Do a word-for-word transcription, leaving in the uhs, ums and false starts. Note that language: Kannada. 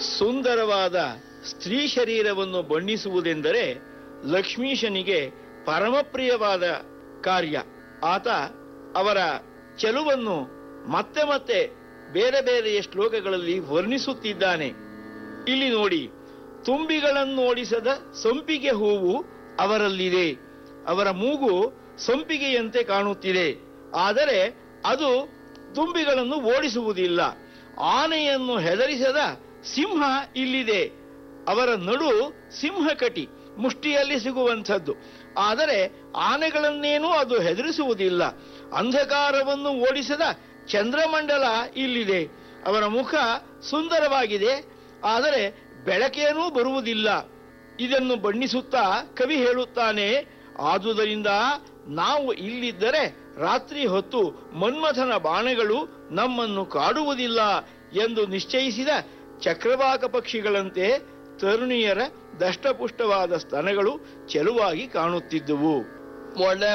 ಸುಂದರವಾದ ಸ್ತ್ರೀ ಶರೀರವನ್ನು ಬಣ್ಣಿಸುವುದೆಂದರೆ ಲಕ್ಷ್ಮೀಶನಿಗೆ ಪರಮಪ್ರಿಯವಾದ ಕಾರ್ಯ. ಆತ ಅವರ ಚೆಲುವನ್ನು ಮತ್ತೆ ಮತ್ತೆ ಬೇರೆ ಬೇರೆಯ ಶ್ಲೋಕಗಳಲ್ಲಿ ವರ್ಣಿಸುತ್ತಿದ್ದಾನೆ. ಇಲ್ಲಿ ನೋಡಿ, ತುಂಬಿಗಳನ್ನೋಡಿಸದ ಸಂಪಿಗೆ ಹೂವು ಅವರಲ್ಲಿದೆ. ಅವರ ಮೂಗು ಸಂಪಿಗೆಯಂತೆ ಕಾಣುತ್ತಿದೆ, ಆದರೆ ಅದು ತುಂಬಿಗಳನ್ನು ಓಡಿಸುವುದಿಲ್ಲ. ಆನೆಯನ್ನು ಹೆದರಿಸದ ಸಿಂಹ ಇಲ್ಲಿದೆ. ಅವರ ನಡು ಸಿಂಹಕಟಿ ಮುಷ್ಟಿಯಲ್ಲಿ ಸಿಗುವಂಥದ್ದು, ಆದರೆ ಆನೆಗಳನ್ನೇನೂ ಅದು ಹೆದರಿಸುವುದಿಲ್ಲ. ಅಂಧಕಾರವನ್ನು ಓಡಿಸದ ಚಂದ್ರಮಂಡಲ ಇಲ್ಲಿದೆ. ಅವರ ಮುಖ ಸುಂದರವಾಗಿದೆ, ಆದರೆ ಬೆಳಕೇನೂ ಬರುವುದಿಲ್ಲ. ಇದನ್ನು ಬಣ್ಣಿಸುತ್ತಾ ಕವಿ ಹೇಳುತ್ತಾನೆ, ಆದುದರಿಂದ ನಾವು ಇಲ್ಲಿದ್ದರೆ ರಾತ್ರಿ ಹೊತ್ತು ಮನ್ಮಥನ ಬಾಣಗಳು ನಮ್ಮನ್ನು ಕಾಡುವುದಿಲ್ಲ ಎಂದು ನಿಶ್ಚಯಿಸಿದ ಚಕ್ರವಾಕ ಪಕ್ಷಿಗಳಂತೆ ತರುಣಿಯರ ದಷ್ಟಪುಷ್ಟವಾದ ಸ್ತನಗಳು ಚೆಲುವಾಗಿ ಕಾಣುತ್ತಿದ್ದುವು. ಮೊಳೆ